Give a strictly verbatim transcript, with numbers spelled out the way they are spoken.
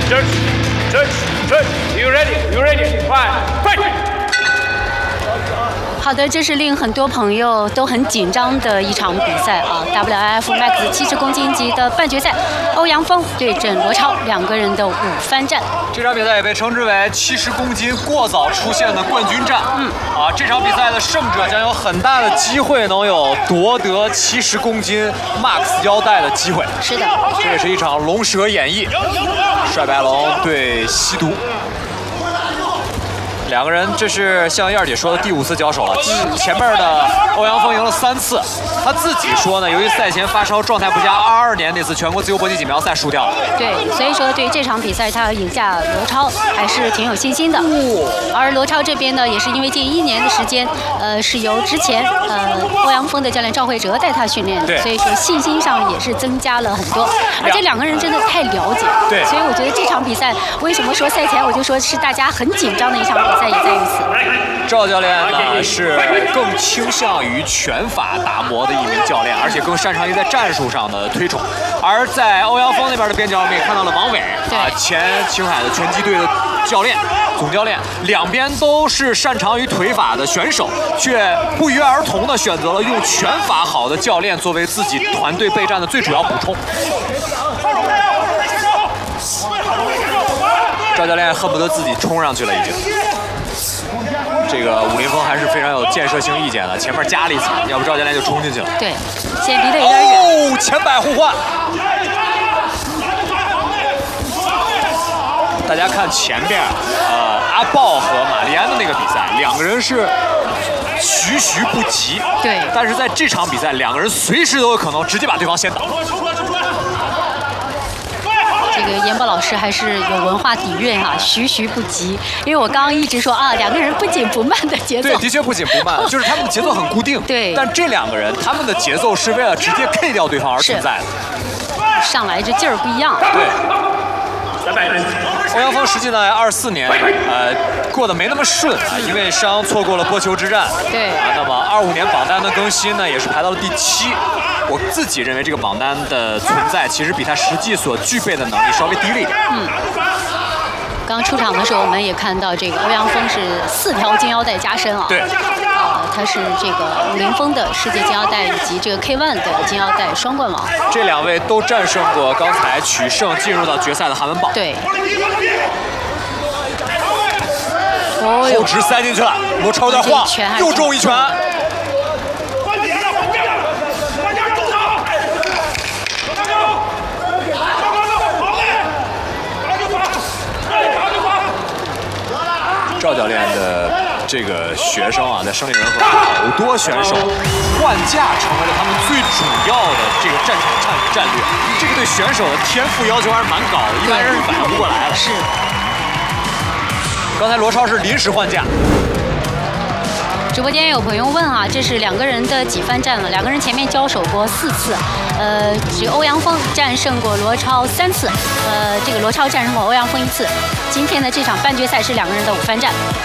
Judge, judge, judge. You ready? You ready? Five, fight. 好的，这是令很多朋友都很紧张的一场比赛啊 ！W I F Max 七十公斤级的半决赛，欧阳锋对阵罗超，两个人的五番战。 这场比赛也被称之为七十公斤过早出现的冠军战。嗯，啊，这场比赛的胜者将有很大的机会能有夺得七十公斤 Max 腰带的机会。 是的， 这也是一场龙蛇演绎，帅白龙对吸毒。 两个人，这是像燕儿姐说的第五次交手了。前面的欧阳锋赢了三次，他自己说呢，由于赛前发烧，状态不佳，二二年那次全国自由搏击锦标赛输掉了。 对，所以说对这场比赛他赢下罗超还是挺有信心的。而罗超这边呢，也是因为近一年的时间，呃，是由之前呃欧阳锋的教练赵慧哲带他训练的，所以说信心上也是增加了很多。而且两个人真的太了解， 对， 所以我觉得这场比赛为什么说赛前我就说是大家很紧张的一场比赛。 也在于此。 赵教练呢是更倾向于拳法打磨的一名教练，而且更擅长于在战术上的推崇。而在欧阳锋那边的边角，我们也看到了王伟啊，前青海的拳击队的教练、总教练，两边都是擅长于腿法的选手，却不约而同的选择了用拳法好的教练作为自己团队备战的最主要补充。 赵教练恨不得自己冲上去了，已经。这个武林风还是非常有建设性意见的，前面加了一层，要不赵教练就冲进去了。 对，现在离得有点远。 哦，前摆互换。大家看前边，呃，阿豹和玛丽安的那个比赛，两个人是徐徐不急。 对。 但是在这场比赛，两个人随时都有可能直接把对方先倒。 这个严博老师还是有文化底蕴哈、啊，徐徐不急。因为我刚刚一直说啊，两个人不紧不慢的节奏。 对，的确不紧不慢，就是他们的节奏很固定。 对。 但这两个人，他们的节奏是为了直接 K 掉对方而存在的。 上来这劲儿不一样。 对。欧阳锋实际呢，二四年，呃，过得没那么顺啊，因为伤错过了波球之战。 对。 啊，那么二五年榜单的更新呢，也是排到了第七。 我自己认为这个榜单的存在，其实比他实际所具备的能力稍微低了一点。 嗯。刚出场的时候，我们也看到这个欧阳锋是四条金腰带加身啊。 对。 呃，他是这个武林风的世界金腰带以及这个 K 一 的金腰带双冠王。 这两位都战胜过刚才取胜进入到决赛的韩文豹。 对。 哦，后直塞进去了，罗超有点晃，又中一拳。 赵教练的这个学生啊，在胜利人和好多选手换架成为了他们最主要的这个战场战战略。这个对选手的天赋要求还是蛮高的，一般人是反应不过来的。 是。 刚才罗超是临时换架。 直播间有朋友问啊，这是两个人的几番战了？两个人前面交手过四次，呃，只欧阳锋战胜过罗超三次，呃，这个罗超战胜过欧阳锋一次。今天的这场半决赛是两个人的五番战。